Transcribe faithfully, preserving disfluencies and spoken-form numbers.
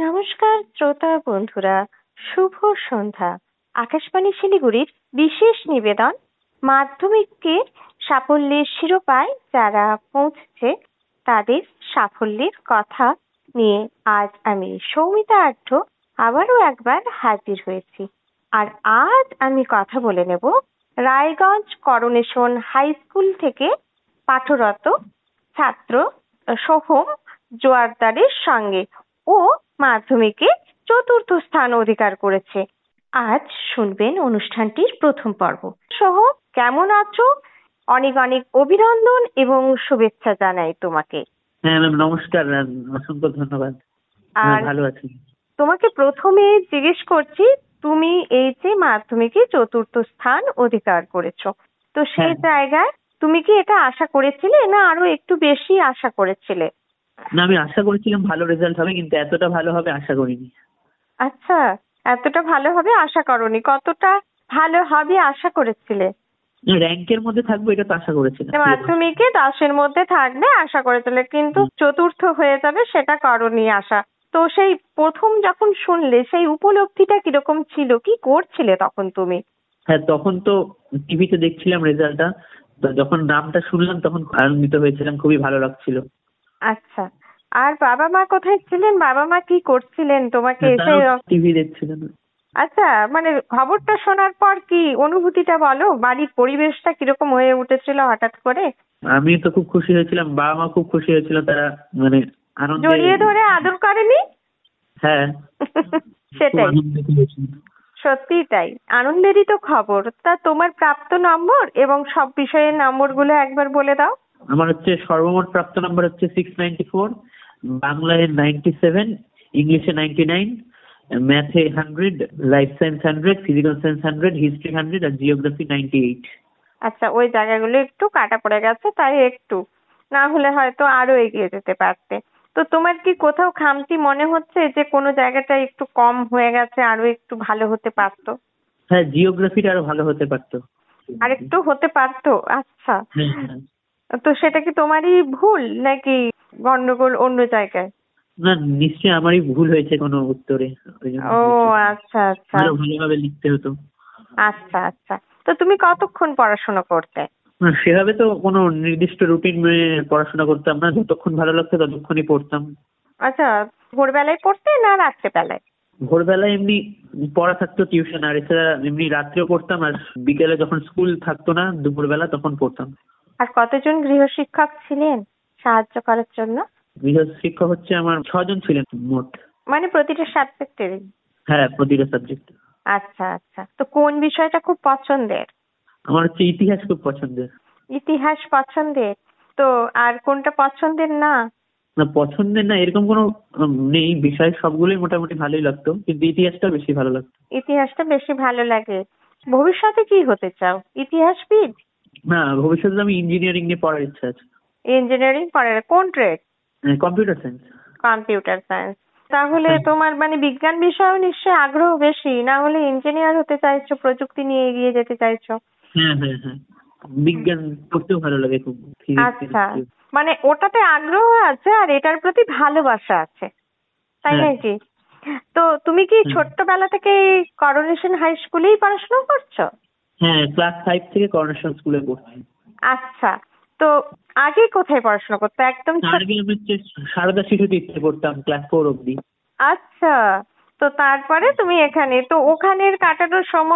নমস্কার শ্রোতা বন্ধুরা, শুভ সন্ধ্যা। আকাশবাণী শিলিগুড়ির বিশেষ নিবেদন মাধ্যমিকের সাফল্যের শিরোপায় যারা পৌঁছেছে তাদের সাফল্যের কথা নিয়ে আজ আমি সৌমিতা আঢ্য আবারও একবার হাজির হয়েছি। আর আজ আমি কথা বলে নেব রায়গঞ্জ করোনেশন হাই স্কুল থেকে পাঠরত ছাত্র সোহম জোয়ারদারের সঙ্গে। ও মাধ্যমিকে চতুর্থ স্থান অধিকার করেছে। আজ শুনবেন অনুষ্ঠানটির প্রথম পর্ব। সোহম, কেমন আছো? অনেক অনেক অভিনন্দন এবং শুভেচ্ছা জানাই তোমাকে। হ্যাঁ ম্যাম, নমস্কার। অসংখ্য ধন্যবাদ। আর ভালো আছি। তোমাকে প্রথমে জিজ্ঞেস করছি, তুমি এই যে মাধ্যমিকে চতুর্থ স্থান অধিকার করেছো, তো সেই জায়গায় তুমি কি এটা আশা করেছিলে না আরো একটু বেশি আশা করেছিলে? না, আমি আশা করেছিলাম ভালো রেজাল্ট হবে, কিন্তু এতটা ভালো হবে আশা করিনি। আচ্ছা, এতটা ভালো হবে আশা করনি। কতটা ভালো হবে আশা করেছিলে? র্যাঙ্কের মধ্যে থাকবো এটা তো আশা করেছিলাম। মাধ্যমিকে দশের মধ্যে থাকবে আশা করেছিলে, কিন্তু চতুর্থ হয়ে যাবে সেটা করনি আশা। তো সেই প্রথম যখন শুনলে সেই উপলব্ধিটা কিরকম ছিল? কি করছিলে তখন তুমি? হ্যাঁ, তখন তো টিভিতে দেখছিলাম রেজাল্টটা, তো যখন নামটা শুনলাম তখন আনন্দিত হয়েছিলাম, খুবই ভালো লাগছিল। আচ্ছা, আর বাবা মা কোথায় ছিলেন? বাবা মা কি করছিলেন তোমাকে এসে? টিভি দেখছিলেন। আচ্ছা, মানে খবরটা শোনার পর কি অনুভূতিটা বলো? বাড়ির পরিবেশটা কিরকম হয়ে উঠেছিল হঠাৎ করে? আমি তো খুব খুশি হয়েছিলাম, বাবা মা খুব খুশি হয়েছিল, তারা মানে আনন্দে জড়িয়ে ধরে আদর করেনি? হ্যাঁ, সেটাই, সত্যি তাই, আনন্দেরই তো খবর। তা তোমার প্রাপ্ত নম্বর এবং সব বিষয়ের নম্বরগুলো একবার বলে দাও। আমার হচ্ছে সর্বমোট প্রাপ্ত নাম্বার হচ্ছে সিক্স নাইনটি ফোর, বাংলায় নাইনটি সেভেন, ইংলিশে নাইনটি নাইন, ম্যাথে hundred, life science hundred, physical science hundred, history hundred আর জিওগ্রাফি নাইনটি এইট। আচ্ছা, ওই জায়গাগুলো একটু কাটা পড়ে গেছে, তাই একটু, না হলে হয়তো আরো এগিয়ে যেতে পারতে। তো তোমার কি কোথাও খামতি মনে হচ্ছে যে কোনো জায়গাটা একটু কম হয়ে গেছে, আরো একটু ভালো হতে পারতো? হ্যাঁ, জিওগ্রাফিটা আরো ভালো হতে পারতো। আর একটু হতে পারতো? আচ্ছা, হ্যাঁ, হ্যাঁ। তো সেটা কি তোমারই ভুল নাকি গন্ডগোল অন্য জায়গায়? না, নিশ্চয়ই আমারই ভুল হয়েছে কোনো উত্তরে। ও আচ্ছা আচ্ছা আরো ভালোভাবে লিখতে হতো। আচ্ছা আচ্ছা তো তুমি কতক্ষণ পড়াশোনা করতে? না, সেভাবে তো কোনো নির্দিষ্ট রুটিন মেনে পড়াশোনা করতাম না, যতক্ষণ ভালো লাগতো ততক্ষণই পড়তাম। আচ্ছা, ভোরবেলায় পড়তে না রাত্রে বেলায়? ভোরবেলায় এমনি পড়া থাকতো, টিউশন, আর এছাড়া এমনি রাত্রেও পড়তাম, আর বিকেলে যখন স্কুল থাকতো না দুপুরবেলা তখন পড়তাম। আর কতজন গৃহশিক্ষক ছিলেন সাহায্য করার জন্য? গৃহ শিক্ষক হচ্ছে আমার ছজন ছিলেন মোট। মানে প্রতিটা সাবজেক্টেরই? হ্যাঁ, প্রতিটা সাবজেক্ট। আচ্ছা আচ্ছা তো কোন বিষয়টা খুব পছন্দের? আমার হচ্ছে ইতিহাস খুব পছন্দের। ইতিহাস পছন্দের? তো আর কোনটা পছন্দের না? না, পছন্দের না এরকম কোনো উম, নেই, বিষয় সবগুলোই মোটামুটি ভালোই লাগতো, কিন্তু ইতিহাসটা বেশি ভালো লাগতো। ইতিহাসটা বেশি ভালো লাগে। ভবিষ্যতে কি হতে চাও? ইতিহাসবিদ? না, ভবিষ্যতে আমি ইঞ্জিনিয়ারিং নিয়ে পড়ার ইচ্ছা আছে। ইঞ্জিনিয়ারিং পড়ার কোন trade? Computer science. Computer science. তাহলে তোমার মানে বিজ্ঞান বিষয়েও নিশ্চয়ই আগ্রহ বেশি, না হলে ইঞ্জিনিয়ার হতে চাইছো, প্রযুক্তি নিয়ে এগিয়ে যেতে চাইছো? হ্যাঁ হ্যাঁ হ্যাঁ, বিজ্ঞান পড়তেও ভালো লাগে খুব। আচ্ছা, মানে ওটাতে আগ্রহ আছে আর এটার প্রতি ভালোবাসা আছে, তাই হ্যাঁ। নাকি? তো তুমি কি ছোট্টবেলা থেকে করোনেশন হাই স্কুলেই পড়াশোনা করছো? হ্যাঁ, ক্লাস ফাইভ থেকে করোনেশন স্কুলে পড়ছি। আচ্ছা, তো আগে কোথায় পড়াশোনা করতে? একদম ছোট? আগে আমি হচ্ছে সারদা শিশু তীর্থে পড়তাম ক্লাস ফোর অব্দি। আচ্ছা, তো তারপরে তুমি এখানে, তো ওখানের কাটানোর সময়